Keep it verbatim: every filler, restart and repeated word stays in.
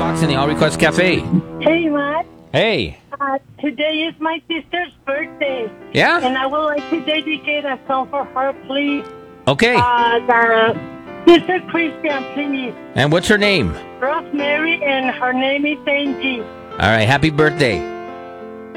Fox in the All Request Cafe. Hey, Matt. Hey. Uh, today is my sister's birthday. Yeah? And I would like to dedicate a song for her, please. Okay. Uh, the Sister Christian, please. And what's her name? Rosemary, and her name is Angie. All right. Happy birthday.